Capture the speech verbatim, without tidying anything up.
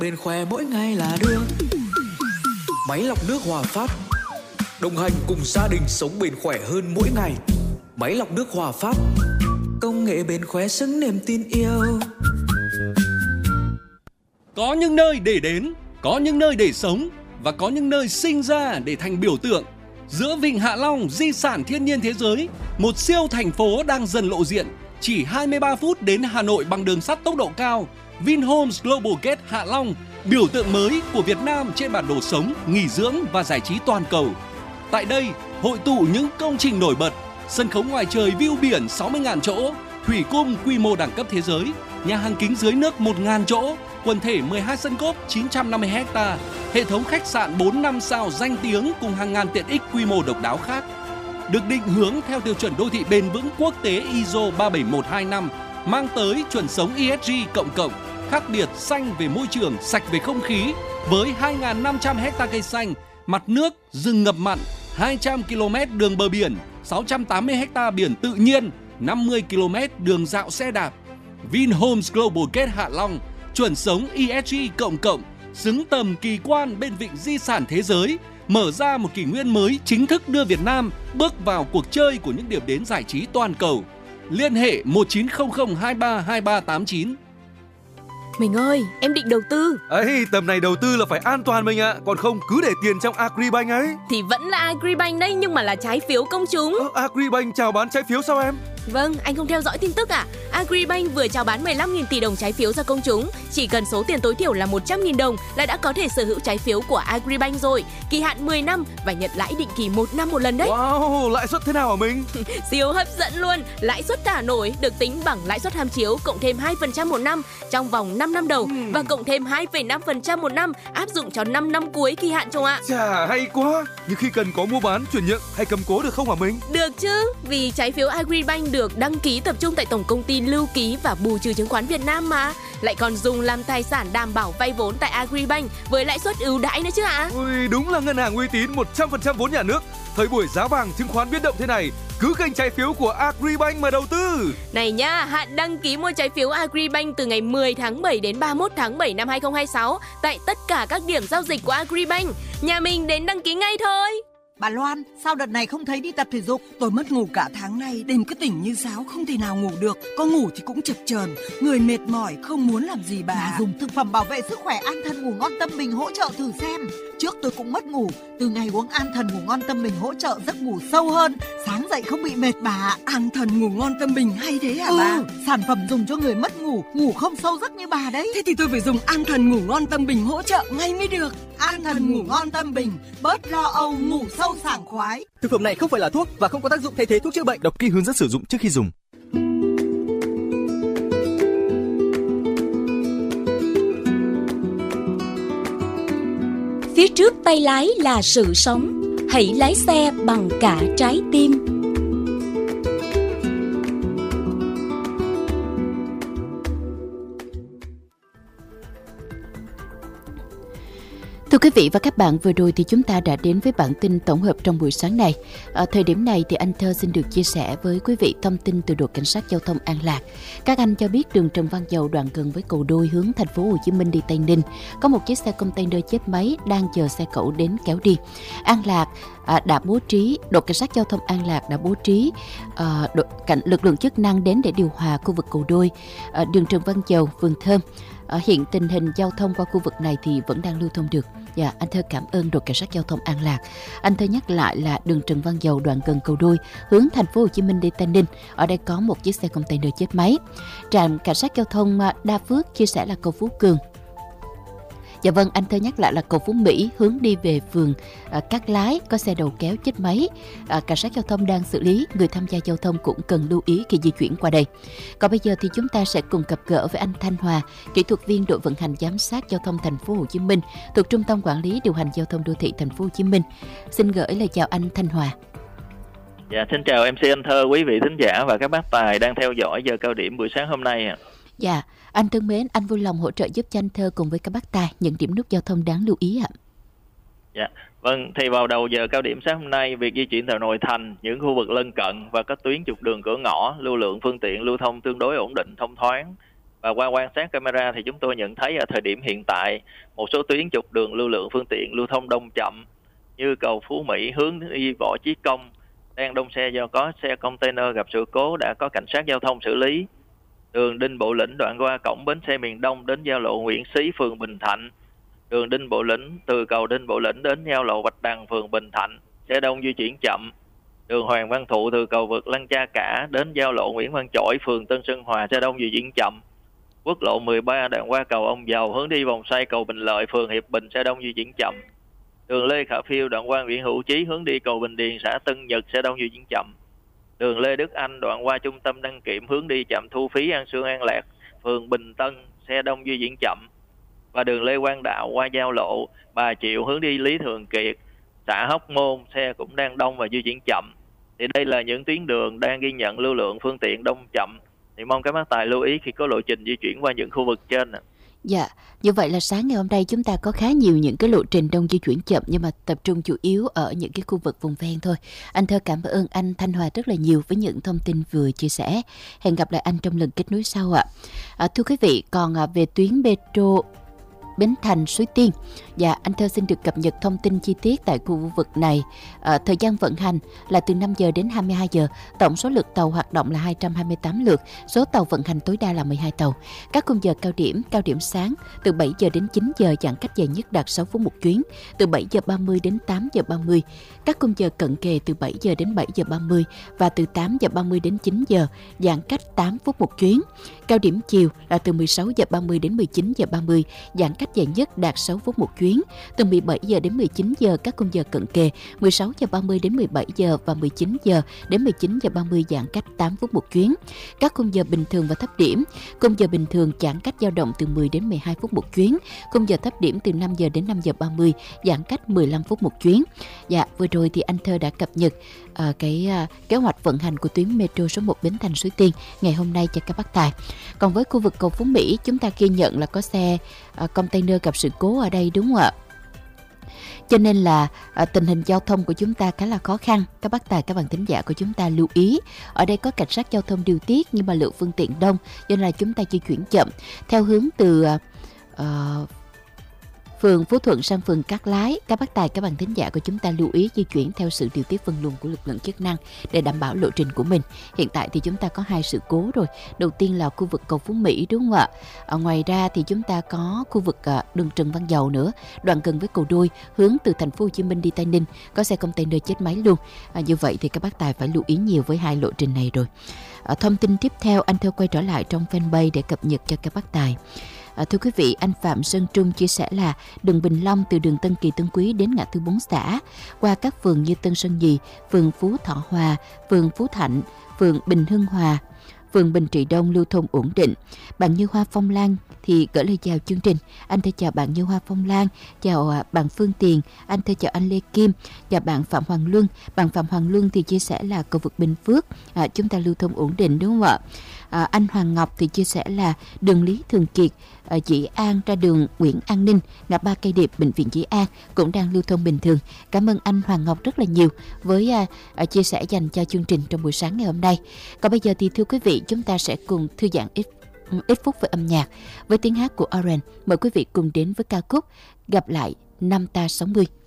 Bên khỏe mỗi ngày là đường, máy lọc nước Hòa Phát, đồng hành cùng gia đình sống bền khỏe hơn mỗi ngày. Máy lọc nước Hòa Phát, công nghệ bền khỏe xứng niềm tin yêu. Có những nơi để đến, có những nơi để sống và có những nơi sinh ra để thành biểu tượng. Giữa Vịnh Hạ Long, di sản thiên nhiên thế giới, một siêu thành phố đang dần lộ diện. Chỉ hai mươi ba phút đến Hà Nội bằng đường sắt tốc độ cao. Vinhomes Global Gate Hạ Long, biểu tượng mới của Việt Nam trên bản đồ sống, nghỉ dưỡng và giải trí toàn cầu. Tại đây, hội tụ những công trình nổi bật, sân khấu ngoài trời view biển sáu mươi nghìn chỗ, thủy cung quy mô đẳng cấp thế giới, nhà hàng kính dưới nước một nghìn chỗ, quần thể mười hai sân golf chín trăm năm mươi héc ta, hệ thống khách sạn bốn năm sao danh tiếng cùng hàng ngàn tiện ích quy mô độc đáo khác. Được định hướng theo tiêu chuẩn đô thị bền vững quốc tế i ét o ba bảy một hai năm, mang tới chuẩn sống e ét giê cộng cộng, khác biệt xanh về môi trường, sạch về không khí, với hai nghìn năm trăm héc ta cây xanh, mặt nước, rừng ngập mặn, hai trăm ki lô mét đường bờ biển, sáu trăm tám mươi héc ta biển tự nhiên, năm mươi ki lô mét đường dạo xe đạp. Vinhomes Global Gate Hạ Long, chuẩn sống e ét giê cộng cộng, xứng tầm kỳ quan bên vịnh di sản thế giới, mở ra một kỷ nguyên mới chính thức đưa Việt Nam bước vào cuộc chơi của những điểm đến giải trí toàn cầu. Liên hệ một chín không không hai ba hai ba tám chín. Mình ơi, em định đầu tư. Ấy, tầm này đầu tư là phải an toàn mình ạ, còn không cứ để tiền trong Agribank ấy. Thì vẫn là Agribank đấy, nhưng mà là trái phiếu công chúng. Ờ, Agribank chào bán trái phiếu sao em? Vâng, anh không theo dõi tin tức à? Agribank vừa chào bán mười lăm nghìn tỷ đồng trái phiếu ra công chúng. Chỉ cần số tiền tối thiểu là một trăm nghìn đồng là đã có thể sở hữu trái phiếu của Agribank rồi. Kỳ hạn mười năm và nhận lãi định kỳ một năm một lần đấy. Wow, lãi suất thế nào hả mình? Siêu hấp dẫn luôn. Lãi suất thả nổi được tính bằng lãi suất tham chiếu cộng thêm hai phần trăm một năm trong vòng năm năm đầu hmm. và cộng thêm hai phẩy năm phần trăm một năm áp dụng cho năm năm cuối kỳ hạn chồng ạ. Chà, hay quá. Nhưng khi cần có mua bán, chuyển nhượng hay cầm cố được không hả mình? Được chứ, vì trái phiếu Agribank được đăng ký tập trung tại Tổng công ty Lưu ký và Bù trừ chứng khoán Việt Nam mà. Lại còn dùng làm tài sản đảm bảo vay vốn tại Agribank với lãi suất ưu đãi nữa chứ ạ. Ui, đúng là ngân hàng uy tín một trăm phần trăm vốn nhà nước. Thời buổi giá vàng chứng khoán biến động thế này, cứ kênh trái phiếu của Agribank mà đầu tư. Này nhá, hạn đăng ký mua trái phiếu Agribank từ ngày mười tháng bảy đến ba mươi mốt tháng bảy năm hai không hai sáu tại tất cả các điểm giao dịch của Agribank. Nhà mình đến đăng ký ngay thôi. Bà Loan, sao đợt này không thấy đi tập thể dục? Tôi mất ngủ cả tháng nay, đêm cứ tỉnh như sáo, không thể nào ngủ được. Có ngủ thì cũng chập chờn, người mệt mỏi, không muốn làm gì bà. Bà dùng thực phẩm bảo vệ sức khỏe An Thần Ngủ Ngon Tâm Bình hỗ trợ thử xem. Trước tôi cũng mất ngủ, từ ngày uống An Thần Ngủ Ngon Tâm Bình hỗ trợ giấc ngủ sâu hơn, sáng dậy không bị mệt bà. An Thần Ngủ Ngon Tâm Bình hay thế hả ừ, bà? Sản phẩm dùng cho người mất ngủ, ngủ không sâu giấc như bà đấy. Thế thì tôi phải dùng An Thần Ngủ Ngon Tâm Bình hỗ trợ ngay mới được. An Thần Ngủ Ngon Tâm Bình, bớt lo âu, ngủ sâu sảng khoái. Thực phẩm này không phải là thuốc và không có tác dụng thay thế thuốc chữa bệnh. Đọc kỹ hướng dẫn sử dụng trước khi dùng. Phía trước tay lái là sự sống, hãy lái xe bằng cả trái tim. Thưa quý vị và các bạn, vừa rồi thì chúng ta đã đến với bản tin tổng hợp trong buổi sáng này. Ở thời điểm này thì anh Thơ xin được chia sẻ với quý vị thông tin từ đội cảnh sát giao thông An Lạc. Các anh cho biết đường Trần Văn Dầu đoạn gần với cầu Đôi hướng thành phố Hồ Chí Minh đi Tây Ninh có một chiếc xe container chết máy đang chờ xe cẩu đến kéo đi. An Lạc à, đã bố trí đội cảnh sát giao thông An Lạc đã bố trí à, đội, cảnh lực lượng chức năng đến để điều hòa khu vực cầu Đôi, à, đường Trần Văn Dầu, Vườn Thơm. À, hiện tình hình giao thông qua khu vực này thì vẫn đang lưu thông được. Dạ, anh Thơ cảm ơn đội cảnh sát giao thông An Lạc. Anh Thơ nhắc lại là đường Trần Văn Dầu đoạn gần cầu Đôi hướng thành phố Hồ Chí Minh đi Tây Ninh. Ở đây có một chiếc xe container chết máy. Trạm cảnh sát giao thông Đa Phước chia sẻ là cầu Phú Cường. Dạ vâng, anh Thơ nhắc lại là cầu Phú Mỹ hướng đi về phường à, Cát Lái có xe đầu kéo chết máy. À, cảnh sát giao thông đang xử lý, người tham gia giao thông cũng cần lưu ý khi di chuyển qua đây. Còn bây giờ thì chúng ta sẽ cùng gặp gỡ với anh Thanh Hòa, kỹ thuật viên đội vận hành giám sát giao thông thành phố Hồ Chí Minh thuộc Trung tâm Quản lý điều hành giao thông đô thị thành phố Hồ Chí Minh. Xin gửi lời chào anh Thanh Hòa. Dạ, xin chào em xê anh Thơ, quý vị thính giả và các bác tài đang theo dõi giờ cao điểm buổi sáng hôm nay ạ. Dạ, anh thân mến, anh vui lòng hỗ trợ giúp cho anh Thơ cùng với các bác tài những điểm nút giao thông đáng lưu ý ạ. Dạ, vâng, thì vào đầu giờ cao điểm sáng hôm nay, việc di chuyển từ nội thành, những khu vực lân cận và các tuyến trục đường cửa ngõ, lưu lượng phương tiện lưu thông tương đối ổn định, thông thoáng. Và qua quan sát camera thì chúng tôi nhận thấy ở thời điểm hiện tại, một số tuyến trục đường lưu lượng phương tiện lưu thông đông chậm như cầu Phú Mỹ hướng đi Võ Chí Công đang đông xe do có xe container gặp sự cố đã có cảnh sát giao thông xử lý. Đường Đinh Bộ Lĩnh đoạn qua cổng bến xe miền Đông đến giao lộ Nguyễn Xí, phường Bình Thạnh. Đường Đinh Bộ Lĩnh từ cầu Đinh Bộ Lĩnh đến giao lộ Bạch Đằng, phường Bình Thạnh, xe đông di chuyển chậm. Đường Hoàng Văn Thụ từ cầu vượt Lăng Cha Cả đến giao lộ Nguyễn Văn Chỗi, phường Tân Sơn Hòa, xe đông di chuyển chậm. Quốc lộ mười ba đoạn qua cầu Ông Dầu hướng đi vòng xoay cầu Bình Lợi, phường Hiệp Bình, xe đông di chuyển chậm. Đường Lê Khả Phiêu đoạn qua Nguyễn Hữu Chí hướng đi cầu Bình Điền, xã Tân Nhật, xe đông di chuyển chậm. Đường Lê Đức Anh đoạn qua trung tâm đăng kiểm hướng đi trạm thu phí An Sương An Lạc, phường Bình Tân, xe đông di chuyển chậm. Và đường Lê Quang Đạo qua giao lộ Bà Triệu hướng đi Lý Thường Kiệt, xã Hóc Môn, xe cũng đang đông và di chuyển chậm. Thì đây là những tuyến đường đang ghi nhận lưu lượng phương tiện đông chậm. Thì mong các bác tài lưu ý khi có lộ trình di chuyển qua những khu vực trên. Dạ, như vậy là sáng ngày hôm nay chúng ta có khá nhiều những cái lộ trình đông di chuyển chậm, nhưng mà tập trung chủ yếu ở những cái khu vực vùng ven thôi. Anh Thơ cảm ơn anh Thanh Hòa rất là nhiều với những thông tin vừa chia sẻ. Hẹn gặp lại anh trong lần kết nối sau ạ. À, thưa quý vị, còn về tuyến metro Bến Thành Suối Tiên, và anh Thơ xin được cập nhật thông tin chi tiết tại khu vực này. À, thời gian vận hành là từ năm giờ đến hai mươi hai giờ, tổng số lượt tàu hoạt động là hai trăm hai mươi tám lượt, số tàu vận hành tối đa là mười hai tàu. Các khung giờ cao điểm, cao điểm sáng từ bảy giờ đến chín giờ, giãn cách dài nhất đạt sáu phút một chuyến, từ bảy giờ ba mươi đến tám giờ ba mươi. Các khung giờ cận kề từ bảy giờ đến bảy giờ ba mươi và từ tám giờ ba mươi đến chín giờ, giãn cách tám phút một chuyến. Cao điểm chiều là từ mười sáu giờ ba mươi đến mười chín giờ ba mươi, giãn cách dài nhất đạt sáu phút một chuyến. Từ mười bảy giờ đến mười chín giờ các khung giờ cận kề, mười sáu giờ ba mươi đến mười bảy giờ và mười chín giờ đến mười chín giờ ba mươi, giãn cách tám phút một chuyến. Các khung giờ bình thường và thấp điểm, khung giờ bình thường giãn cách dao động từ mười đến mười hai phút một chuyến, khung giờ thấp điểm từ năm giờ đến năm giờ ba mươi, giãn cách mười lăm phút một chuyến. Dạ, vừa rồi thì anh Thơ đã cập nhật uh, cái uh, kế hoạch vận hành của tuyến metro số một Bến Thành Suối Tiên ngày hôm nay cho các bác tài. Còn với khu vực cầu Phú Mỹ, chúng ta ghi nhận là có xe uh, container gặp sự cố ở đây, đúng không ạ? Cho nên là à, tình hình giao thông của chúng ta khá là khó khăn. Các bác tài, các bạn thính giả của chúng ta lưu ý. Ở đây có cảnh sát giao thông điều tiết nhưng mà lượng phương tiện đông, cho nên là chúng ta di chuyển chậm theo hướng từ à, phường Phú Thuận sang phường Cát Lái. Các bác tài, các bạn thính giả của chúng ta lưu ý di chuyển theo sự điều tiết phân luồng của lực lượng chức năng để đảm bảo lộ trình của mình. Hiện tại thì chúng ta có hai sự cố rồi. Đầu tiên là khu vực cầu Phú Mỹ, đúng không ạ? Ở ngoài ra thì chúng ta có khu vực đường Trần Văn Dầu nữa, đoạn gần với cầu Đôi hướng từ thành phố Hồ Chí Minh đi Tây Ninh, có xe container chết máy luôn. À, như vậy thì các bác tài phải lưu ý nhiều với hai lộ trình này rồi. À, thông tin tiếp theo, anh Thơ quay trở lại trong fanpage để cập nhật cho các bác tài. À, thưa quý vị, anh Phạm Sơn Trung chia sẻ là đường Bình Long từ đường Tân Kỳ Tân Quý đến ngã tư Bốn Xã, qua các phường như Tân Sơn Nhì, phường Phú Thọ Hòa, phường Phú Thạnh, phường Bình Hưng Hòa, phường Bình Trị Đông lưu thông ổn định. Bạn Như Hoa Phong Lan thì gửi lời chào chương trình. Anh Thơ chào bạn Như Hoa Phong Lan, chào bạn Phương Tiền, anh Thơ chào anh Lê Kim, chào bạn Phạm Hoàng Luân. Bạn Phạm Hoàng Luân thì chia sẻ là cầu vượt Bình Phước à, chúng ta lưu thông ổn định, đúng không ạ? À, anh Hoàng Ngọc thì chia sẻ là đường Lý Thường Kiệt, à, Dĩ An ra đường Nguyễn An Ninh, ngã ba Cây Điệp, bệnh viện Dĩ An cũng đang lưu thông bình thường. Cảm ơn anh Hoàng Ngọc rất là nhiều với à, à, chia sẻ dành cho chương trình trong buổi sáng ngày hôm nay. Còn bây giờ thì thưa quý vị, chúng ta sẽ cùng thư giãn ít ít phút với âm nhạc với tiếng hát của Orange. Mời quý vị cùng đến với ca khúc Gặp lại năm ta sáu mươi.